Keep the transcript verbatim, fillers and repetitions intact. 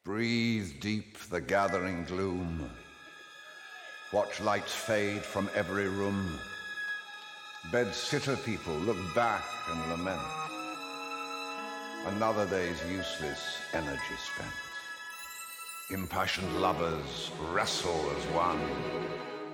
Breathe deep the gathering gloom. Watch lights fade from every room. Bed-sitter people look back and lament. Another day's useless energy spent. Impassioned lovers wrestle as one.